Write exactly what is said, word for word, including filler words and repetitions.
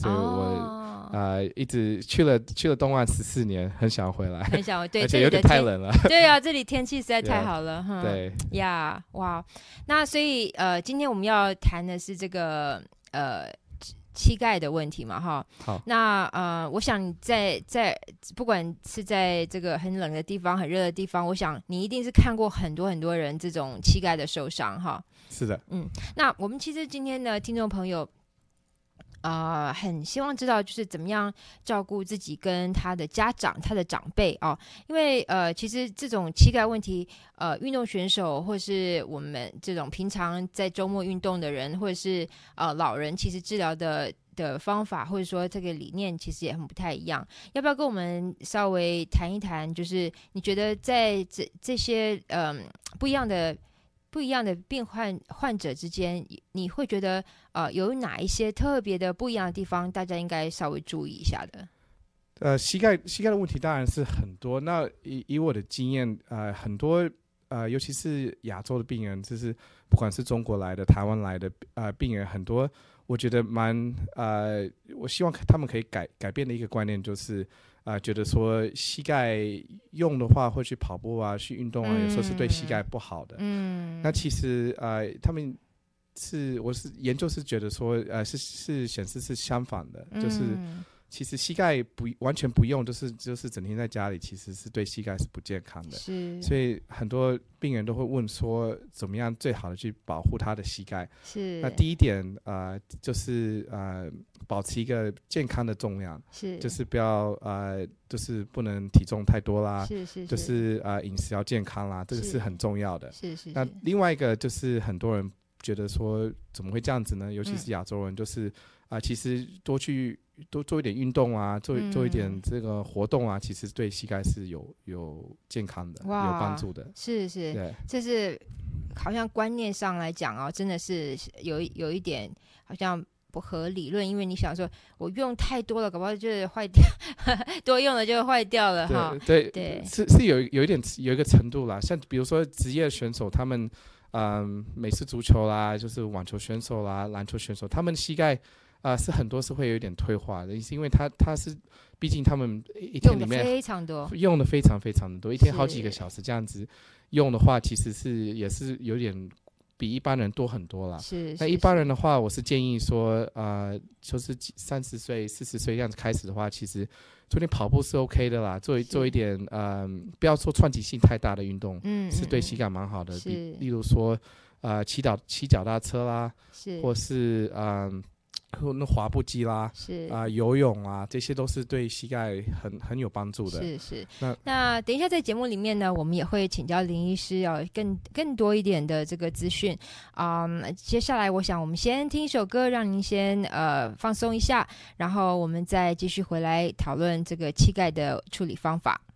所以我、哦、呃一直去了去了东岸十四年，很想回来， 很想对， 而且有点太冷了。 对啊，这里天气实在太好了。 yeah, 对呀， yeah, 哇，那所以呃，今天我们要谈的是这个呃。膝盖的问题嘛，哈。 好， 那呃，我想你在在不管是在这个很冷的地方、很热的地方，我想你一定是看过很多很多人这种膝盖的受伤，哈。 是的， 嗯。那我们其实今天的听众朋友，呃，很希望知道就是怎么样照顾自己跟他的家长、他的长辈啊，因为呃，其实这种膝盖问题，呃，运动选手或是我们这种平常在周末运动的人，或者是呃老人，其实治疗的的方法或者说这个理念其实也很不太一样。要不要跟我们稍微谈一谈？就是你觉得在这这些嗯、呃、不一样的。不一样的病患患者之间，你会觉得呃有哪一些特别的不一样的地方，大家应该稍微注意一下的？ 呃，膝盖膝盖的问题当然是很多。那以以我的经验，呃，很多呃，尤其是亚洲的病人，就是不管是中国来的、台湾来的呃病人，很多我觉得蛮呃，我希望他们可以改改变的一个观念就是。呃，觉得说膝盖用的话，会去跑步啊，去运动啊，嗯、有时候是对膝盖不好的。嗯，那其实呃，他们是我是研究是觉得说，呃，是是显示是相反的，嗯、就是其实膝盖不完全不用，就是就是整天在家里，其实是对膝盖是不健康的。 是， 所以很多病人都会问说，怎么样最好的去保护他的膝盖？ 是， 那第一点呃，就是呃。保持一个健康的重量， 是， 就是不要呃，就是不能体重太多啦， 是是是， 就是呃饮食要健康啦，这个是很重要的。 是 是, 是。 那另外一个就是很多人觉得说怎么会这样子呢？尤其是亚洲人，就是啊、嗯呃，其实多去多做一点运动啊，做做一点这个活动啊，嗯、其实对膝盖是有有健康的，有帮助的。 是是，对，这是好像观念上来讲哦，真的是有有一点好像。不合理论，因为你想说我用太多了，搞不好就是坏掉，多用了就坏掉了哈。 对 对, 对，是是有有一点有一个程度啦，像比如说职业选手，他们嗯，美式足球啦，就是网球选手啦，篮球选手，他们膝盖啊、呃、是很多是会有点退化的，是因为他他是毕竟他们一天里面用的非常多， 用的非常非常的多，一天好几个小时这样子用的话，其实是也是有点。比一般人多很多啦。 是。 那一般人的话，我是建议说，呃，就是三十岁、四十岁这样子开始的话，其实做点跑步是 OK 的啦，做做一点，呃，不要说串起性太大的运动，嗯，是对膝盖蛮好的。例例如说，呃，骑脚骑脚踏车啦，是，或是嗯。呃那滑步机啦，是啊、呃，游泳啊，这些都是对膝盖很很有帮助的。 是是。那那等一下在节目里面呢，我们也会请教林医师要更更多一点的这个资讯啊、嗯。接下来我想我们先听一首歌，让您先呃放松一下，然后我们再继续回来讨论这个膝盖的处理方法。